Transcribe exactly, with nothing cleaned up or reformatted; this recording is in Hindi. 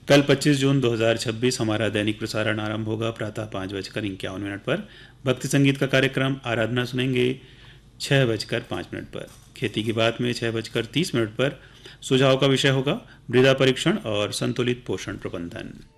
कल पच्चीस जून दो हज़ार छब्बीस हमारा दैनिक प्रसारण आरंभ होगा प्रातः पाँच बजकर इक्यावन मिनट पर। भक्ति संगीत का कार्यक्रम आराधना सुनेंगे छः बजकर पाँच मिनट पर। खेती की बात में छः बजकर तीस मिनट पर सुझाव का विषय होगा मृदा परीक्षण और संतुलित पोषण प्रबंधन।